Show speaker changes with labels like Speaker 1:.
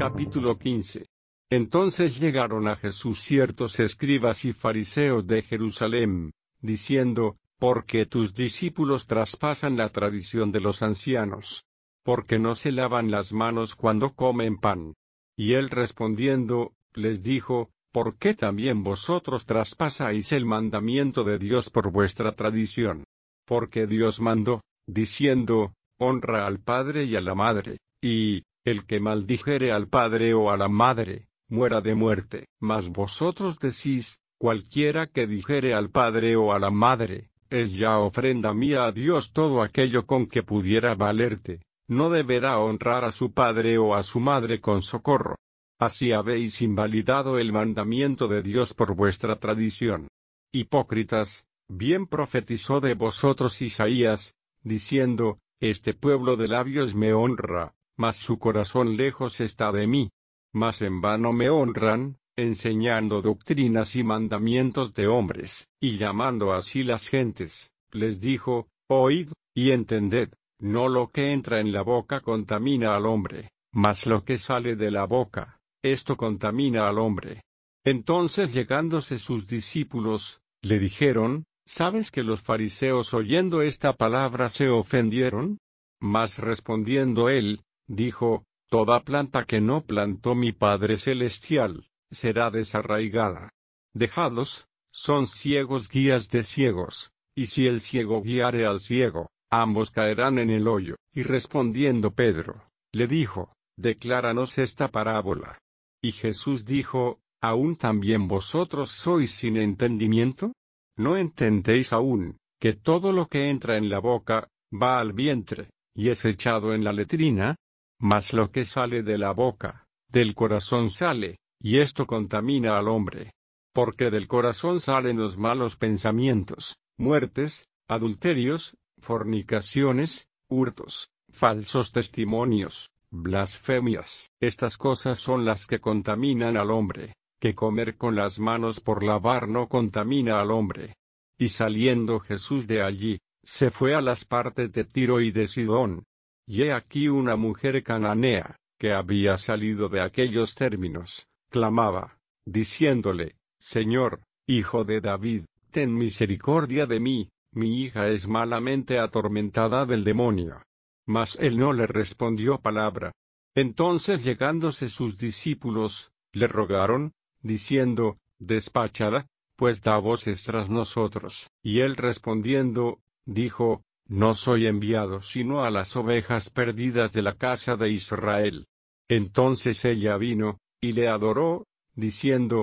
Speaker 1: Capítulo 15. Entonces llegaron a Jesús ciertos escribas y fariseos de Jerusalén, diciendo: ¿Por qué tus discípulos traspasan la tradición de los ancianos? Porque no se lavan las manos cuando comen pan. Y él respondiendo, les dijo: ¿Por qué también vosotros traspasáis el mandamiento de Dios por vuestra tradición? Porque Dios mandó, diciendo: honra al padre y a la madre, y el que maldijere al padre o a la madre, muera de muerte. Mas vosotros decís: cualquiera que dijere al padre o a la madre, es ya ofrenda mía a Dios, todo aquello con que pudiera valerte, no deberá honrar a su padre o a su madre con socorro. Así habéis invalidado el mandamiento de Dios por vuestra tradición. Hipócritas, bien profetizó de vosotros Isaías, diciendo: este pueblo de labios me honra, mas su corazón lejos está de mí. Mas en vano me honran, enseñando doctrinas y mandamientos de hombres, y llamando así las gentes. Les dijo: oíd, y entended, no lo que entra en la boca contamina al hombre, mas lo que sale de la boca, esto contamina al hombre. Entonces llegándose sus discípulos, le dijeron: ¿sabes que los fariseos oyendo esta palabra se ofendieron? Mas respondiendo él, dijo: toda planta que no plantó mi Padre Celestial, será desarraigada. Dejadlos, son ciegos guías de ciegos, y si el ciego guiare al ciego, ambos caerán en el hoyo. Y respondiendo Pedro, le dijo: decláranos esta parábola. Y Jesús dijo: ¿aún también vosotros sois sin entendimiento? ¿No entendéis aún, que todo lo que entra en la boca, va al vientre, y es echado en la letrina? Mas lo que sale de la boca, del corazón sale, y esto contamina al hombre. Porque del corazón salen los malos pensamientos, muertes, adulterios, fornicaciones, hurtos, falsos testimonios, blasfemias. Estas cosas son las que contaminan al hombre, que comer con las manos por lavar no contamina al hombre. Y saliendo Jesús de allí, se fue a las partes de Tiro y de Sidón. Y he aquí una mujer cananea, que había salido de aquellos términos, clamaba, diciéndole: Señor, Hijo de David, ten misericordia de mí, mi hija es malamente atormentada del demonio. Mas él no le respondió palabra. Entonces llegándose sus discípulos, le rogaron, diciendo: despáchala, pues da voces tras nosotros. Y él respondiendo, dijo: no soy enviado sino a las ovejas perdidas de la casa de Israel. Entonces ella vino, y le adoró, diciendo: